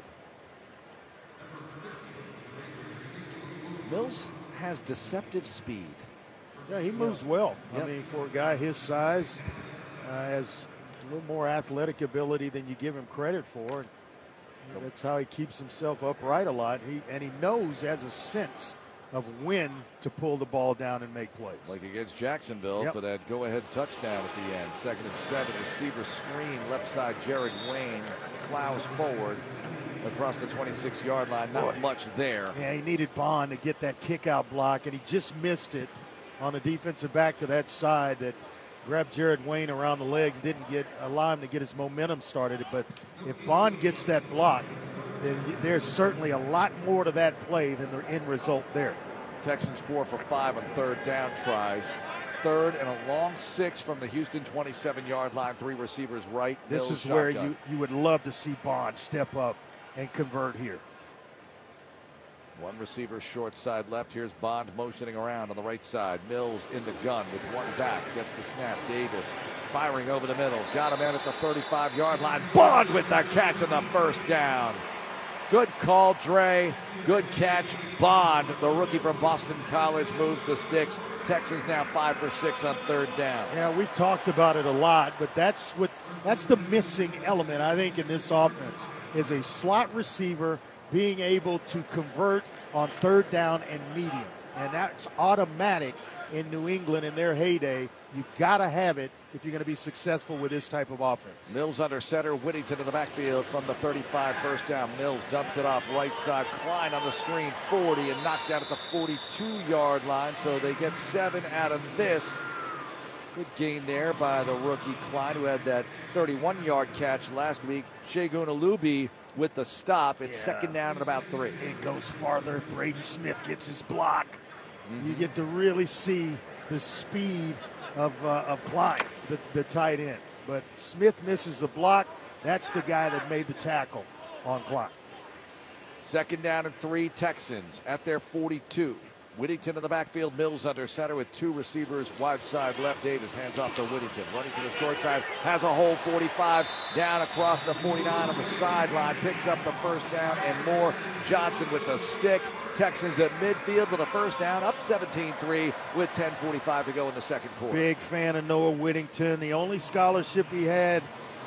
Mills has deceptive speed. Yeah, he moves well. Yep. I mean, for a guy his size, uh, has a little more athletic ability than you give him credit for. And that's how he keeps himself upright a lot. He and he knows, has a sense of when to pull the ball down and make plays. Like against Jacksonville yep. for that go-ahead touchdown at the end. Second and seven, receiver screen, left side, Jared Wayne plows forward across the twenty-six yard line. Not Boy. much there. Yeah, he needed Bond to get that kick-out block, and he just missed it on a defensive back to that side that grabbed Jared Wayne around the leg and didn't get allow him to get his momentum started. But if Bond gets that block, then there's certainly a lot more to that play than the end result there. Texans four for five on third down tries. Third and a long six from the Houston twenty-seven yard line. Three receivers right. This Mills is where shotgun. you, you would love to see Bond step up and convert here. One receiver short side left. Here's Bond motioning around on the right side. Mills in the gun with one back. Gets the snap. Davis firing over the middle. Got him in at the thirty-five yard line. Bond with the catch on the first down. Good call, Dre. Good catch. Bond, the rookie from Boston College, moves the sticks. Texans now five for six on third down. Yeah, we've talked about it a lot, but that's what that's the missing element, I think, in this offense, is a slot receiver being able to convert on third down and medium. And that's automatic in New England in their heyday. You've got to have it if you're going to be successful with this type of offense. Mills under center, Whittington in the backfield from the thirty-five, first down. Mills dumps it off right side. Klein on the screen, forty, and knocked out at the forty-two yard line. So they get seven out of this. Good gain there by the rookie Klein, who had that thirty-one yard catch last week. Segun Alubi with the stop. It's yeah. second down at about three. It goes farther. Braden Smith gets his block. Mm-hmm. You get to really see the speed of uh, of Klein, the, the tight end. But Smith misses the block. That's the guy that made the tackle on Klein. Second down and three, Texans at their forty-two. Whittington in the backfield, Mills under center with two receivers wide side left. Davis hands off to Whittington, running to the short side, has a hole, forty-five, down across the forty-nine on the sideline, picks up the first down and more. Johnson with the stick. Texans at midfield with a first down, up seventeen three with ten forty-five to go in the second quarter. Big fan of Noah Whittington. The only scholarship he had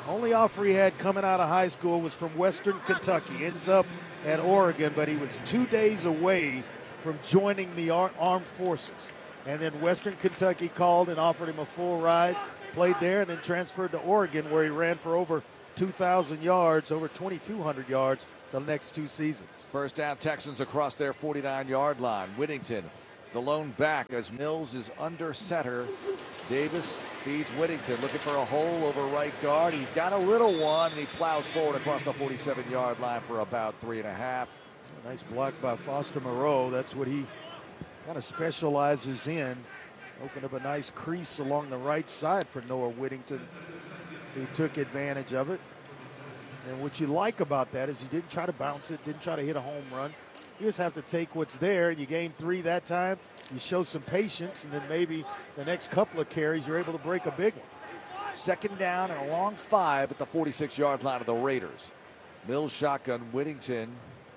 Only offer he had coming out of high school was from Western Kentucky. Ends up at Oregon, but he was two days away from joining the Ar- Armed Forces. And then Western Kentucky called and offered him a full ride, played there, and then transferred to Oregon, where he ran for over two thousand yards, over twenty-two hundred yards the next two seasons. First down, Texans across their forty-nine-yard line. Whittington, the lone back, as Mills is under center. Davis feeds Whittington, looking for a hole over right guard. He's got a little one, and he plows forward across the forty-seven-yard line for about three and a half. A nice block by Foster Moreau. That's what he kind of specializes in. Opened up a nice crease along the right side for Noah Whittington, who took advantage of it. And what you like about that is he didn't try to bounce it, didn't try to hit a home run. You just have to take what's there, and you gain three that time. You show some patience, and then maybe the next couple of carries you're able to break a big one. Second down and a long five at the forty-six-yard line of the Raiders. Mills shotgun. Whittington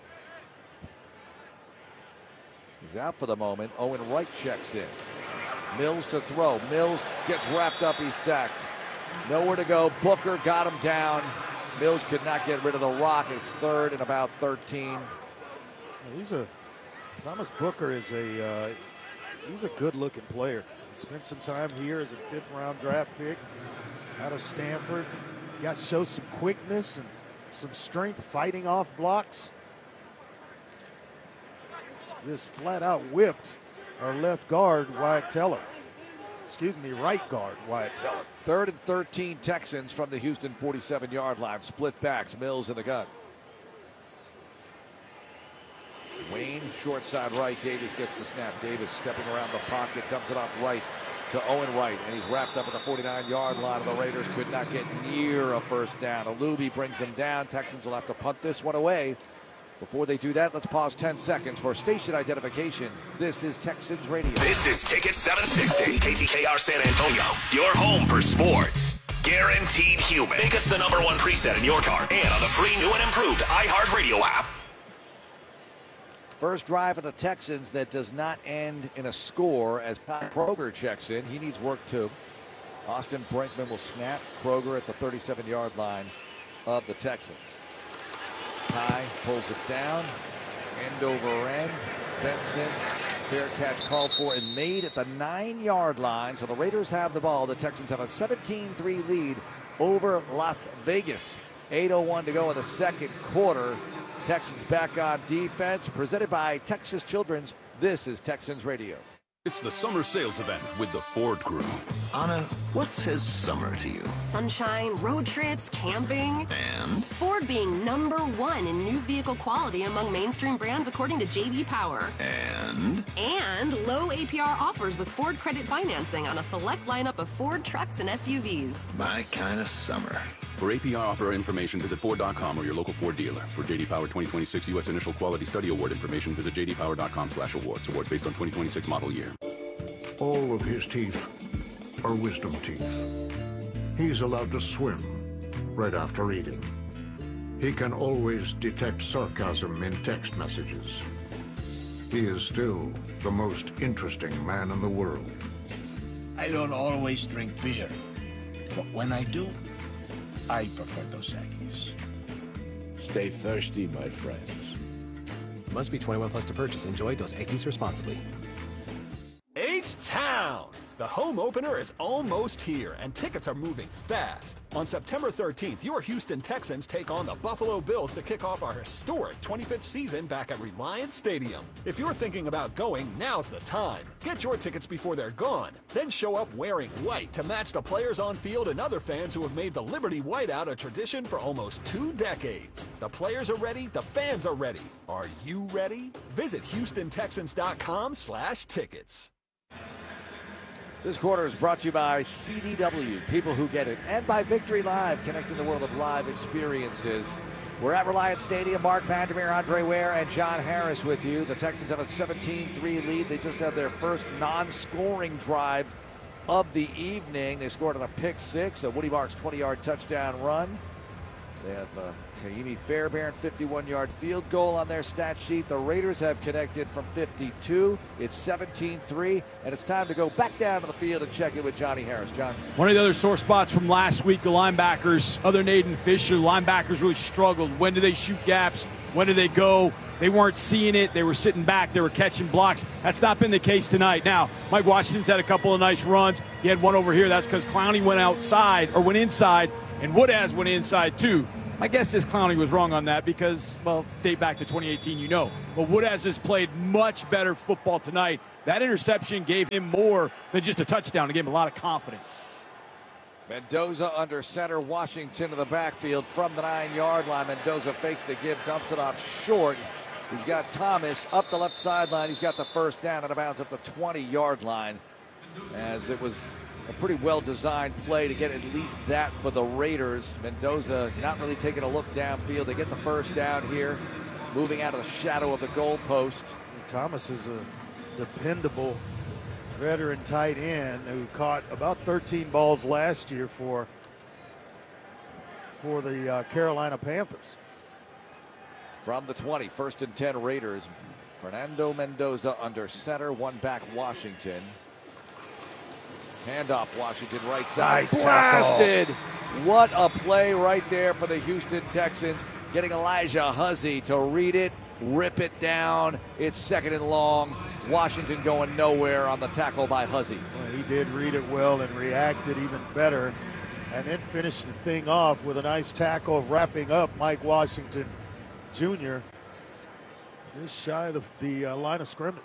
is out for the moment. Owen Wright checks in. Mills to throw. Mills gets wrapped up. He's sacked. Nowhere to go. Booker got him down. Mills could not get rid of the rock. It's third and about thirteen. He's a Thomas Booker is a uh, he's a good-looking player. He spent some time here as a fifth-round draft pick out of Stanford. Got to show some quickness and some strength fighting off blocks. Just flat out whipped our left guard Wyatt Teller. Excuse me, right guard Wyatt Teller. Third and thirteen, Texans from the Houston forty-seven-yard line. Split backs, Mills in the gun. Wayne, short side right. Davis gets the snap. Davis stepping around the pocket, dumps it off right to Owen Wright, and he's wrapped up at the forty-nine-yard line of the Raiders. Could not get near a first down. Alubi brings him down. Texans will have to punt this one away. Before they do that, let's pause ten seconds for station identification. This is Texans Radio. This is Ticket seven sixty, K T K R San Antonio, your home for sports. Guaranteed human. Make us the number one preset in your car and on the free new and improved iHeartRadio app. First drive of the Texans that does not end in a score as Kyle Kroger checks in. He needs work too. Austin Brinkman will snap. Kroger at the thirty-seven-yard line of the Texans. Ty pulls it down. End over end. Benson, fair catch called for and made at the nine-yard line. So the Raiders have the ball. The Texans have a seventeen three lead over Las Vegas. eight oh one to go in the second quarter. Texans back on defense. Presented by Texas Children's. This is Texans Radio. It's the summer sales event with the Ford Crew. Anna, what says summer to you? Sunshine, road trips, camping. And? Ford being number one in new vehicle quality among mainstream brands according to J D Power. And? And low A P R offers with Ford credit financing on a select lineup of Ford trucks and S U Vs. My kind of summer. For A P R offer information, visit Ford dot com or your local Ford dealer. For J D Power twenty twenty-six U S Initial Quality Study Award information, visit J D Power dot com slash awards. Awards based on twenty twenty-six model year. All of his teeth are wisdom teeth. He's allowed to swim right after eating. He can always detect sarcasm in text messages. He is still the most interesting man in the world. I don't always drink beer, but when I do, I prefer Dos Equis. Stay thirsty, my friends. Must be twenty-one plus to purchase. Enjoy Dos Equis responsibly. H-Town! The home opener is almost here, and tickets are moving fast. On September thirteenth, your Houston Texans take on the Buffalo Bills to kick off our historic twenty-fifth season back at Reliant Stadium. If you're thinking about going, now's the time. Get your tickets before they're gone. Then show up wearing white to match the players on field and other fans who have made the Liberty Whiteout a tradition for almost two decades. The players are ready, the fans are ready. Are you ready? Visit Houston Texans dot com slash tickets. This quarter is brought to you by C D W, people who get it, and by Victory Live, connecting the world of live experiences. We're at Reliant Stadium. Mark Vandermeer, Andre Ware, and John Harris with you. The Texans have a seventeen three lead. They just had their first non-scoring drive of the evening. They scored on a pick six, a Woody Marks twenty-yard touchdown run. They have uh, Kaimi Fairbairn, fifty-one-yard field goal on their stat sheet. The Raiders have connected from fifty-two. It's seventeen three, and it's time to go back down to the field and check in with Johnny Harris. John. One of the other sore spots from last week, the linebackers, other than Aiden Fisher, linebackers really struggled. When do they shoot gaps? When do they go? They weren't seeing it. They were sitting back. They were catching blocks. That's not been the case tonight. Now, Mike Washington's had a couple of nice runs. He had one over here. That's because Clowney went outside or went inside, and Woodaz went inside too. My guess is Clowney was wrong on that because, well, date back to twenty eighteen, you know. But Woodaz has played much better football tonight. That interception gave him more than just a touchdown. It gave him a lot of confidence. Mendoza under center, Washington to the backfield from the nine-yard line. Mendoza fakes the give, dumps it off short. He's got Thomas up the left sideline. He's got the first down out of bounds at the twenty-yard line, as it was a pretty well-designed play to get at least that for the Raiders. Mendoza not really taking a look downfield. They get the first down here, moving out of the shadow of the goalpost. Thomas is a dependable veteran tight end who caught about thirteen balls last year for, for the uh, Carolina Panthers. From the twenty, first and ten Raiders. Fernando Mendoza under center, one back Washington. Handoff, Washington right side. Nice Blasted! What a play right there for the Houston Texans. Getting Elijah Huzzie to read it, rip it down. It's second and long. Washington going nowhere on the tackle by Huzzie. Well, he did read it well and reacted even better, and then finished the thing off with a nice tackle, wrapping up Mike Washington Junior just shy of the, the uh, line of scrimmage.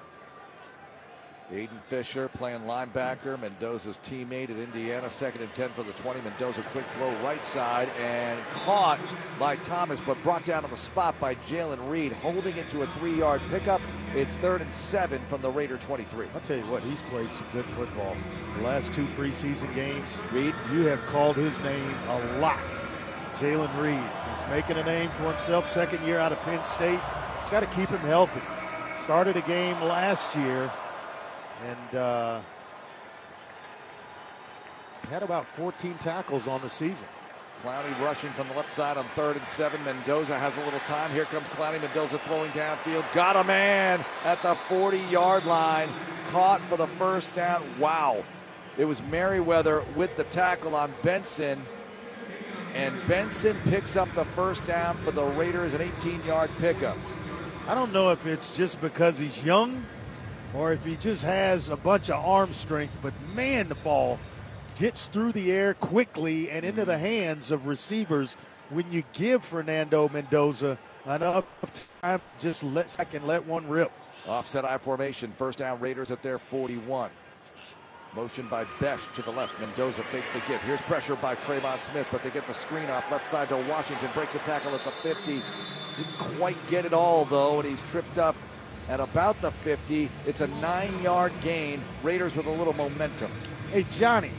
Aiden Fisher playing linebacker, Mendoza's teammate at Indiana. Second and ten for the twenty. Mendoza quick throw right side and caught by Thomas, but brought down on the spot by Jalen Reed, holding it to a three-yard pickup. It's third and seven from the Raider twenty-three. I'll tell you what, he's played some good football. The last two preseason games, Reed, you have called his name a lot. Jalen Reed, he's making a name for himself. Second year out of Penn State. He's got to keep him healthy. Started a game last year and uh, had about fourteen tackles on the season. Clowney rushing from the left side on third and seven. Mendoza has a little time. Here comes Clowney. Mendoza throwing downfield. Got a man at the forty-yard line. Caught for the first down. Wow. It was Merriweather with the tackle on Benson. And Benson picks up the first down for the Raiders, an eighteen-yard pickup. I don't know if it's just because he's young or if he just has a bunch of arm strength, but man, the ball gets through the air quickly and into the hands of receivers when you give Fernando Mendoza enough time to just let second let one rip. Offset I formation, first down Raiders at their forty-one. Motion by Besh to the left. Mendoza fakes the give. Here's pressure by Trayvon Smith, but they get the screen off left side to Washington. Breaks a tackle at the fifty. Didn't quite get it all, though, and he's tripped up at about the fifty. It's a nine-yard gain. Raiders with a little momentum. Hey, Johnny,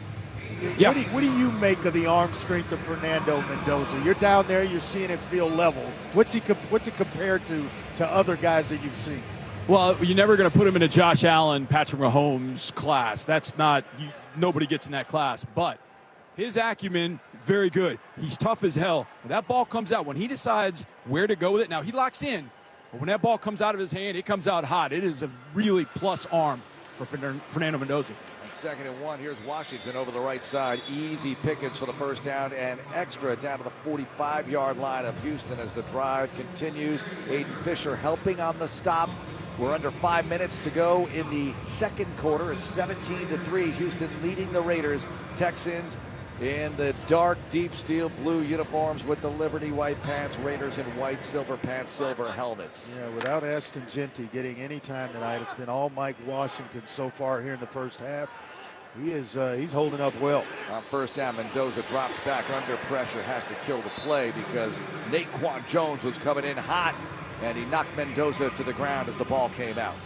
yeah. what, do you, what do you make of the arm strength of Fernando Mendoza? You're down there, you're seeing it feel level. What's he what's it compared to to other guys that you've seen? Well, you're never going to put him in a Josh Allen, Patrick Mahomes class. That's not you, nobody gets in that class. But his acumen, very good. He's tough as hell. When that ball comes out, when he decides where to go with it, now he locks in. But when that ball comes out of his hand, it comes out hot. It is a really plus arm for Fernando Mendoza. And second and one, here's Washington over the right side. Easy pickings for the first down and extra down to the forty-five-yard line of Houston as the drive continues. Aiden Fisher helping on the stop. We're under five minutes to go in the second quarter. It's seventeen to three. Houston leading the Raiders. Texans in the dark, deep steel blue uniforms with the Liberty white pants. Raiders in white, silver pants, silver helmets. Yeah, without Ashton Jeanty getting any time tonight, it's been all Mike Washington so far here in the first half. He is uh, he's holding up well. On first down, Mendoza drops back under pressure, has to kill the play because Naquan Jones was coming in hot, and he knocked Mendoza to the ground as the ball came out.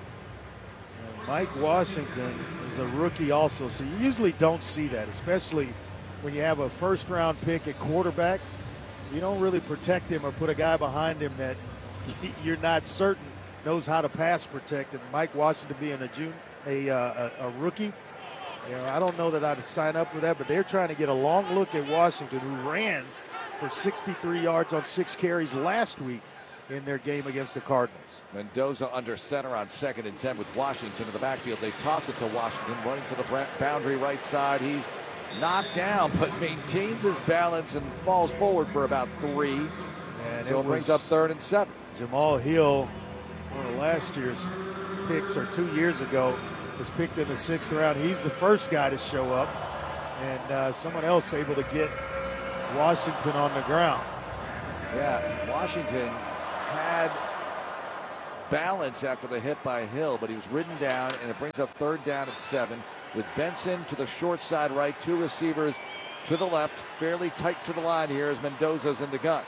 And Mike Washington is a rookie also, so you usually don't see that, especially when you have a first-round pick at quarterback. You don't really protect him or put a guy behind him that you're not certain knows how to pass protect. And Mike Washington being a June, a, uh, a, a rookie, you know, I don't know that I'd sign up for that, but they're trying to get a long look at Washington, who ran for sixty-three yards on six carries last week in their game against the Cardinals. Mendoza under center on second and ten with Washington in the backfield. They toss it to Washington, running to the boundary right side. He's knocked down, but maintains his balance and falls forward for about three. And so it, it brings up third and seven. Jamal Hill, one of last year's picks, or two years ago, was picked in the sixth round. He's the first guy to show up, and uh, someone else able to get Washington on the ground. Yeah, Washington had balance after the hit by Hill, but he was ridden down, and it brings up third down and seven with Benson to the short side right, two receivers to the left, fairly tight to the line here as Mendoza's in the gun.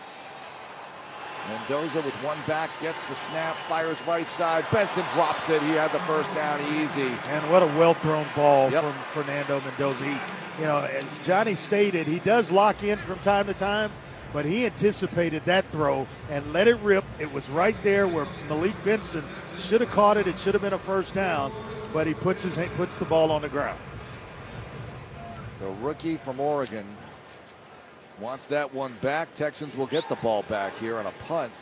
Mendoza with one back gets the snap, fires right side. Benson drops it. He had the first down easy. And what a well-thrown ball yep. from Fernando Mendoza. He, you know, as Johnny stated, he does lock in from time to time, but he anticipated that throw and let it rip. It was right there where Malik Benson should have caught it. It should have been a first down, but he puts his puts the ball on the ground. The rookie from Oregon wants that one back. Texans will get the ball back here on a punt.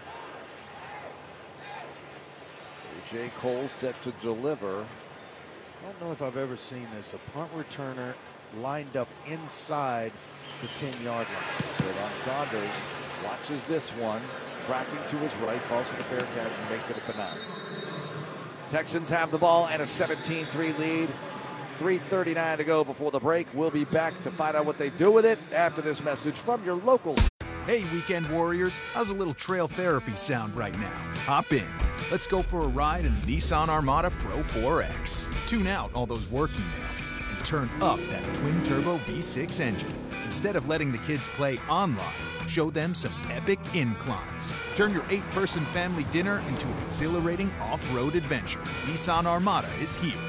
A J. Cole set to deliver. I don't know if I've ever seen this. A punt returner lined up inside the ten-yard line. Trayvon Saunders watches this one, tracking to his right, calls for the fair catch and makes it at the nine. Texans have the ball and a seventeen three lead. three thirty-nine to go before the break. We'll be back to find out what they do with it after this message from your local. Hey, weekend warriors, how's a little trail therapy sound right now? Hop in. Let's go for a ride in the Nissan Armada Pro four X. Tune out all those work emails and turn up that twin-turbo V six engine. Instead of letting the kids play online, show them some epic inclines. Turn your eight-person family dinner into an exhilarating off-road adventure. Nissan Armada is here.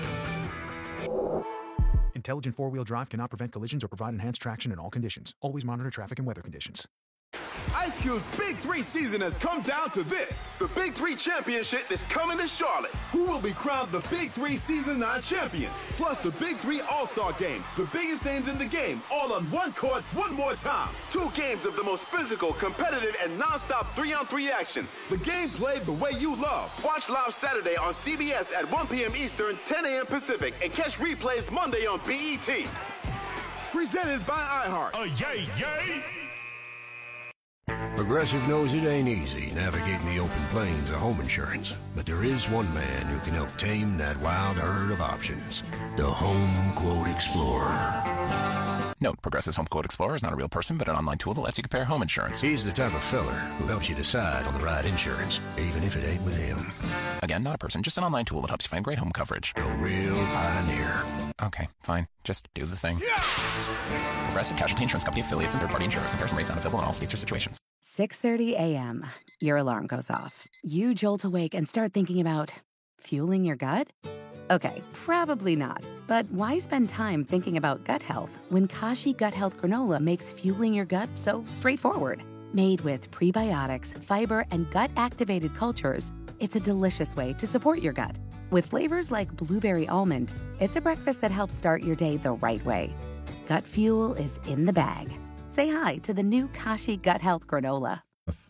Intelligent four-wheel drive cannot prevent collisions or provide enhanced traction in all conditions. Always monitor traffic and weather conditions. Ice Cube's Big Three season has come down to this. The Big Three Championship is coming to Charlotte. Who will be crowned the Big Three Season nine champion? Plus the Big Three All-Star Game. The biggest names in the game, all on one court, one more time. Two games of the most physical, competitive, and non-stop three-on-three action. The game played the way you love. Watch live Saturday on C B S at one p m Eastern, ten a m Pacific, and catch replays Monday on B E T. Presented by iHeart. Oh, yay, yay! Progressive knows it ain't easy navigating the open plains of home insurance, but there is one man who can help tame that wild herd of options. The Home Quote Explorer. Note, Progressive's Home Quote Explorer is not a real person, but an online tool that lets you compare home insurance. He's the type of feller who helps you decide on the right insurance, even if it ain't with him. Again, not a person, just an online tool that helps you find great home coverage. A real pioneer. Okay, fine. Just do the thing. Yeah! Progressive Casualty Insurance Company affiliates and third-party insurers. Comparison rates not available in all states or situations. six thirty a m Your alarm goes off. You jolt awake and start thinking about fueling your gut? Okay, probably not. But why spend time thinking about gut health when Kashi Gut Health Granola makes fueling your gut so straightforward? Made with prebiotics, fiber, and gut-activated cultures, it's a delicious way to support your gut. With flavors like blueberry almond, it's a breakfast that helps start your day the right way. Gut fuel is in the bag. Say hi to the new Kashi Gut Health Granola.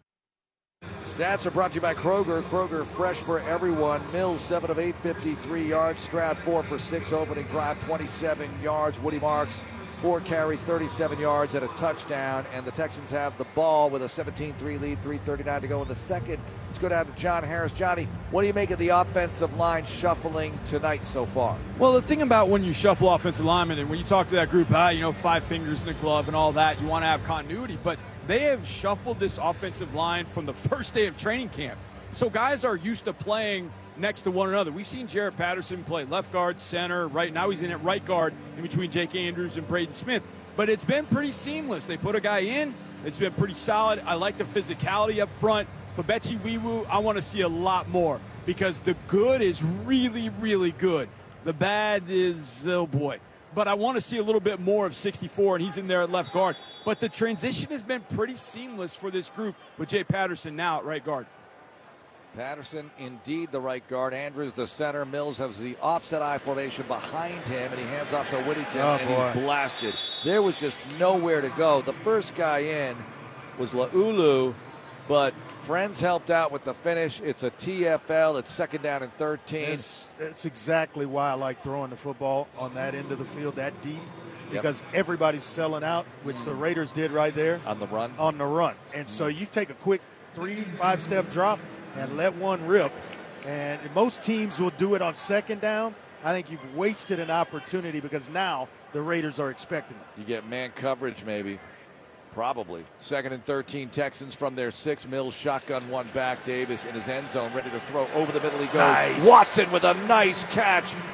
Stats are brought to you by Kroger. Kroger, fresh for everyone. Mills, seven of eight, fifty-three yards. Stroud, four for six, opening drive, twenty-seven yards. Woody Marks, four carries, thirty-seven yards, and a touchdown. And the Texans have the ball with a seventeen three lead, three thirty-nine to go in the second. Let's go down to John Harris. Johnny, what do you make of the offensive line shuffling tonight so far? Well, the thing about when you shuffle offensive linemen and when you talk to that group, ah, you know, five fingers in the glove and all that, you want to have continuity. But they have shuffled this offensive line from the first day of training camp. So guys are used to playing next to one another. We've seen Jarrett Patterson play left guard, center, right now he's in at right guard in between Jake Andrews and Braden Smith. But it's been pretty seamless. They put a guy in. It's been pretty solid. I like the physicality up front. For Bechi Wiwu, I want to see a lot more because the good is really, really good. The bad is, oh boy. But I want to see a little bit more of sixty-four, and he's in there at left guard. But the transition has been pretty seamless for this group with Jay Patterson now at right guard. Patterson, indeed, the right guard. Andrews, the center. Mills has the offset I formation behind him, and he hands off to Whittington, oh, and boy. he's blasted. There was just nowhere to go. The first guy in was Laulu, but Friends helped out with the finish. It's a T F L. It's second down and thirteen. It's, it's exactly why I like throwing the football on that end of the field that deep, because yep. everybody's selling out, which mm. the Raiders did right there. On the run? On the run. And mm. so you take a quick three, five-step drop and let one rip. And most teams will do it on second down. I think you've wasted an opportunity because now the Raiders are expecting it. You get man coverage maybe. Probably. Second and thirteen, Texans from their six. Mills shotgun one back. Davis in his end zone, ready to throw over the middle. He goes. Nice. Watson with a nice catch